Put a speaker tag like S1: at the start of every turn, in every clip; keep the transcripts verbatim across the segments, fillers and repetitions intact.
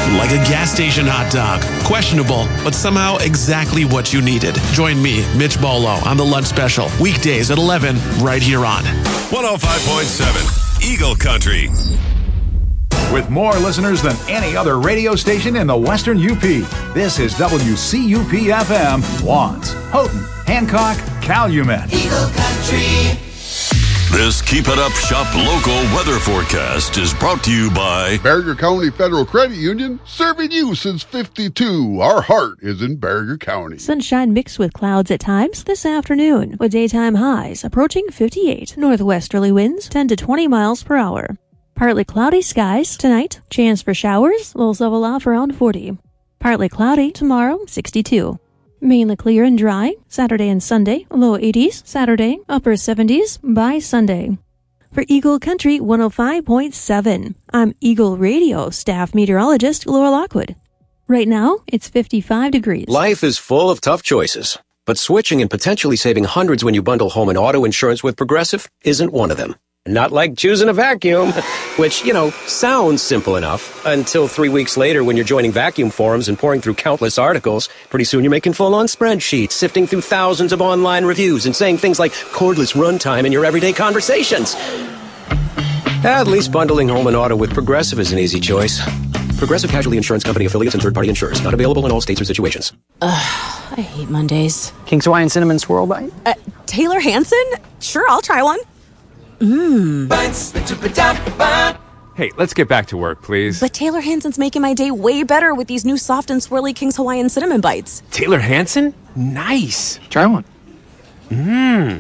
S1: Like a gas station hot dog. Questionable, but somehow exactly what you needed. Join me, Mitch Bolo, on the lunch special. Weekdays at eleven, right here on
S2: one oh five point seven Eagle Country.
S3: With more listeners than any other radio station in the Western U P, this is W C U P F M, Wands, Houghton, Hancock, Calumet.
S4: Eagle Country.
S2: This Keep It Up Shop Local weather forecast is brought to you by
S5: Barrier County Federal Credit Union, serving you since fifty-two. Our heart is in Barrier County.
S6: Sunshine mixed with clouds at times this afternoon, with daytime highs approaching fifty-eight. Northwesterly winds ten to twenty miles per hour. Partly cloudy skies tonight. Chance for showers. Lows level off around forty. Partly cloudy tomorrow, sixty-two. Mainly clear and dry. Saturday and Sunday, low eighties. Saturday, upper seventies by Sunday. For Eagle Country one oh five point seven, I'm Eagle Radio staff meteorologist Laura Lockwood. Right now, it's fifty-five degrees.
S7: Life is full of tough choices, but switching and potentially saving hundreds when you bundle home and auto insurance with Progressive isn't one of them. Not like choosing a vacuum, which, you know, sounds simple enough until three weeks later when you're joining vacuum forums and pouring through countless articles. Pretty soon you're making full-on spreadsheets, sifting through thousands of online reviews and saying things like cordless runtime in your everyday conversations. At least bundling home and auto with Progressive is an easy choice. Progressive Casualty Insurance Company affiliates and third-party insurers. Not available in all states or situations.
S8: Ugh, I hate Mondays.
S9: King's Hawaiian Cinnamon Swirl Bite?
S8: Uh, Taylor Hansen? Sure, I'll try one. Mmm.
S10: Hey, let's get back to work, please.
S8: But Taylor Hansen's making my day way better with these new soft and swirly King's Hawaiian Cinnamon Bites.
S10: Taylor Hansen? Nice.
S9: Try one.
S10: Mmm.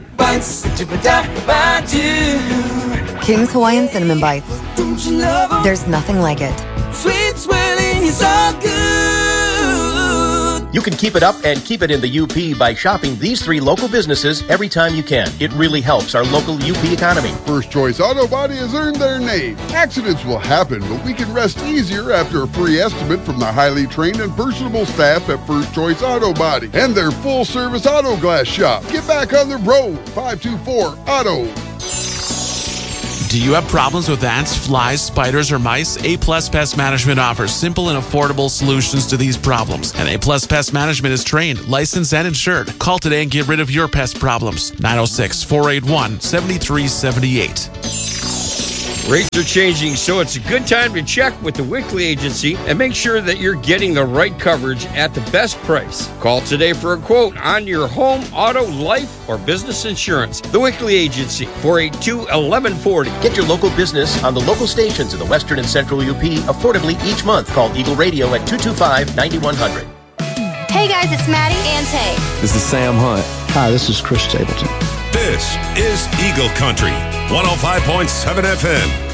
S11: King's Hawaiian Cinnamon Bites. There's nothing like it.
S4: Sweet swirling is so good.
S12: You can keep it up and keep it in the U P by shopping these three local businesses every time you can. It really helps our local U P economy.
S5: First Choice Auto Body has earned their name. Accidents will happen, but we can rest easier after a free estimate from the highly trained and personable staff at First Choice Auto Body and their full-service auto glass shop. Get back on the road. five two four auto.
S1: Do you have problems with ants, flies, spiders, or mice? A-Plus Pest Management offers simple and affordable solutions to these problems. And A-Plus Pest Management is trained, licensed, and insured. Call today and get rid of your pest problems. nine oh six, four eight one, seven three seven eight.
S13: Rates are changing, so it's a good time to check with the Wickley Agency and make sure that you're getting the right coverage at the best price. Call today for a quote on your home, auto, life, or business insurance. The Wickley Agency, four eight two, one one four zero.
S12: Get your local business on the local stations in the Western and Central U P affordably each month. Call Eagle Radio at two two five, nine one zero zero.
S14: Hey guys, it's Maddie and Tay.
S15: This is Sam Hunt.
S16: Hi, this is Chris Stapleton.
S2: This is Eagle Country, one oh five point seven F M.